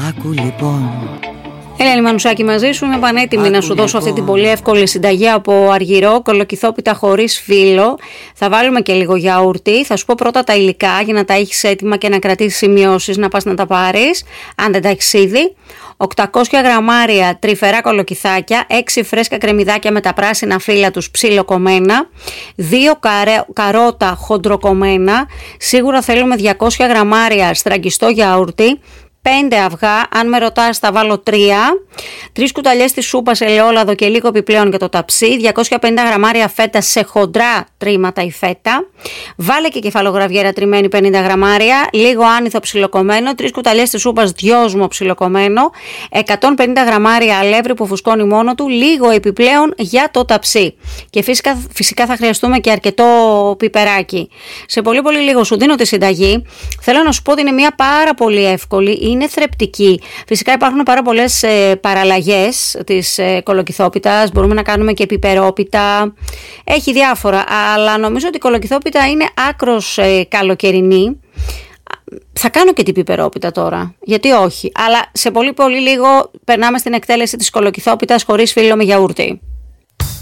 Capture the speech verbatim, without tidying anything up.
Άκου λοιπόν. Ελένη Μανουσάκη μαζί σου, είμαι πανέτοιμη Άκου, να σου δώσω λοιπόν αυτή την πολύ εύκολη συνταγή από αργυρό, κολοκυθόπιτα χωρίς φύλλο. Θα βάλουμε και λίγο γιαούρτι. Θα σου πω πρώτα τα υλικά για να τα έχεις έτοιμα και να κρατήσεις σημειώσεις, να πας να τα πάρεις, αν δεν τα έχεις ήδη. οκτακόσια γραμμάρια τρυφερά κολοκυθάκια, έξι φρέσκα κρεμμυδάκια με τα πράσινα φύλλα τους ψιλοκομμένα, δύο καρέ, καρότα χοντροκομμένα, σίγουρα θέλουμε διακόσια γραμμάρια στραγγιστό γιαούρτι, πέντε αυγά, αν με ρωτάς θα βάλω τρία, τρεις κουταλιές της σούπας ελαιόλαδο και λίγο επιπλέον για το ταψί, διακόσια πενήντα γραμμάρια φέτα σε χοντρά τρίματα η φέτα, βάλε και κεφαλογραβιέρα τριμμένη πενήντα γραμμάρια, λίγο άνηθο ψιλοκομμένο, τρεις κουταλιές της σούπας δυόσμο ψιλοκομμένο, εκατόν πενήντα γραμμάρια αλεύρι που φουσκώνει μόνο του, λίγο επιπλέον για το ταψί. Και φυσικά, φυσικά θα χρειαστούμε και αρκετό πιπεράκι. Σε πολύ πολύ λίγο σου δίνω τη συνταγή. Θέλω να σου πω ότι είναι μια πάρα πολύ εύκολη, είναι θρεπτική. Φυσικά υπάρχουν πάρα πολλές ε, παραλλαγές της ε, κολοκυθόπιτας. Μπορούμε να κάνουμε και πιπερόπιτα. Έχει διάφορα, αλλά νομίζω ότι η κολοκυθόπιτα είναι άκρος ε, καλοκαιρινή. Θα κάνω και την πιπερόπιτα τώρα, γιατί όχι. Αλλά σε πολύ πολύ λίγο περνάμε στην εκτέλεση της κολοκυθόπιτας χωρίς φύλλο με γιαούρτι.